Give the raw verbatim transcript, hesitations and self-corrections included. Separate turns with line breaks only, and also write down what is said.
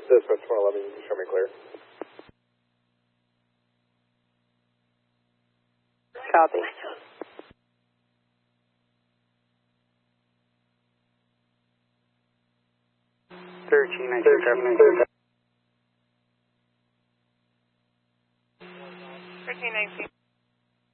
Dispatch one eleven, you can show me clear.
Copy.
Thirteen, nineteen, seven,
thirteen nineteen.